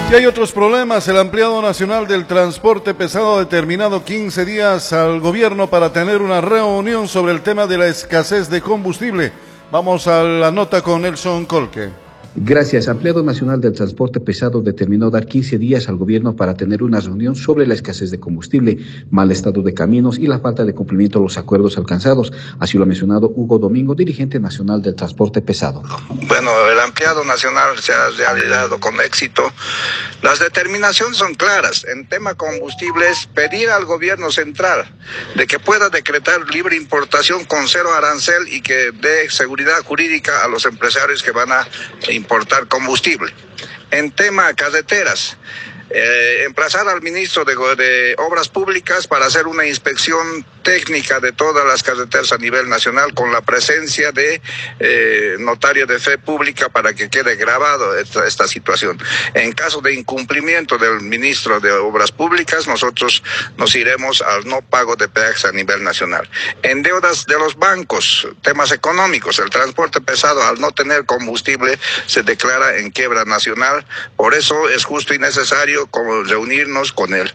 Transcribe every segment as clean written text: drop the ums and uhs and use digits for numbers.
Y hay otros problemas. El ampliado nacional del transporte pesado ha determinado 15 días al gobierno para tener una reunión sobre el tema de la escasez de combustible. Vamos a la nota con Nelson Colque. Gracias. Ampliado Nacional del Transporte Pesado determinó dar 15 días al gobierno para tener una reunión sobre la escasez de combustible, mal estado de caminos y la falta de cumplimiento de los acuerdos alcanzados. Así lo ha mencionado Hugo Domingo, dirigente nacional del transporte pesado. Bueno, el ampliado nacional se ha realizado con éxito. Las determinaciones son claras. En tema combustibles, pedir al gobierno central de que pueda decretar libre importación con cero arancel y que dé seguridad jurídica a los empresarios que van a importar combustible. En tema carreteras, emplazar al ministro de Obras Públicas para hacer una inspección técnica de todas las carreteras a nivel nacional con la presencia de notario de fe pública para que quede grabado esta situación. En caso de incumplimiento del ministro de Obras Públicas, nosotros nos iremos al no pago de peajes a nivel nacional. En deudas de los bancos, temas económicos, el transporte pesado al no tener combustible se declara en quiebra nacional. Por eso es justo y necesario reunirnos con el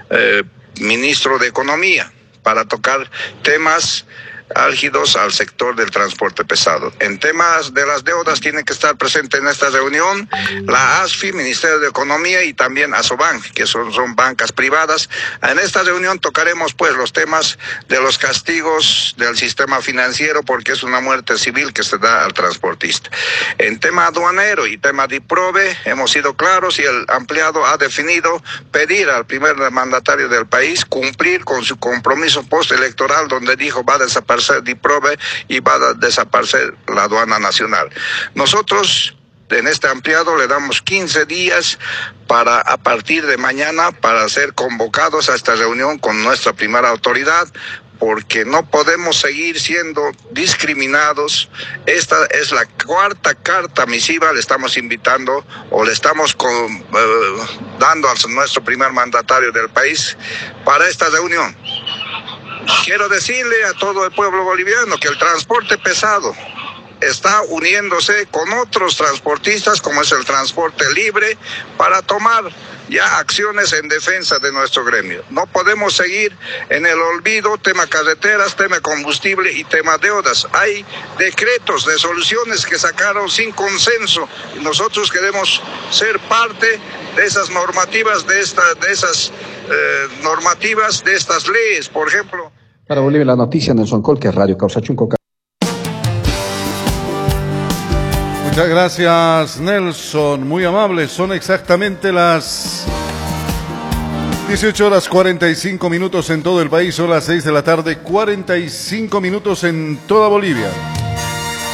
ministro de Economía para tocar temas álgidos al sector del transporte pesado. En temas de las deudas tiene que estar presente en esta reunión la ASFI, Ministerio de Economía, y también Asobank, que son bancas privadas. En esta reunión tocaremos pues los temas de los castigos del sistema financiero, porque es una muerte civil que se da al transportista. En tema aduanero y tema de IPROVE hemos sido claros y el ampliado ha definido pedir al primer mandatario del país cumplir con su compromiso postelectoral donde dijo va a desaparecer DIPROVE y va a desaparecer la aduana nacional. Nosotros en este ampliado le damos 15 días para a partir de mañana para ser convocados a esta reunión con nuestra primera autoridad, porque no podemos seguir siendo discriminados. Esta es la cuarta carta misiva, le estamos invitando o le estamos dando a nuestro primer mandatario del país para esta reunión. Quiero decirle a todo el pueblo boliviano que el transporte pesado está uniéndose con otros transportistas, como es el transporte libre, para tomar ya acciones en defensa de nuestro gremio. No podemos seguir en el olvido, tema carreteras, tema combustible y tema deudas. Hay decretos, resoluciones que sacaron sin consenso y nosotros queremos ser parte de esas normativas, de estas leyes, por ejemplo. Para Bolivia la noticia, Nelson Colque, Radio Causa Chunco. Muchas gracias, Nelson, muy amable. Son exactamente las 18:45 en todo el país, son las 6 de la tarde, 45 minutos en toda Bolivia.